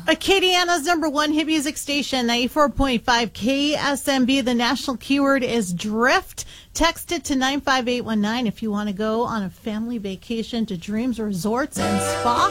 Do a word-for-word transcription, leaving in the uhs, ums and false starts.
Acadiana's number one hit music station, ninety-four point five K S M B. The national keyword is drift. Text it to nine five eight one nine if you want to go on a family vacation to Dreams Resorts and Spa.